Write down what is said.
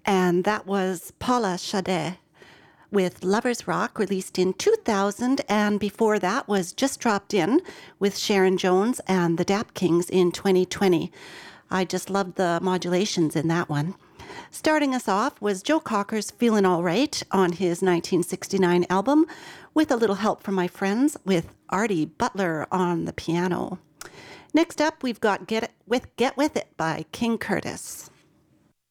And that was Paula Sade with Lover's Rock, released in 2000. And before that was Just Dropped In with Sharon Jones and the Dap Kings in 2020. I just loved the modulations in that one. Starting us off was Joe Cocker's Feelin' All Right on his 1969 album, with a little help from my friends with Artie Butler on the piano. Next up, we've got Get With It by King Curtis.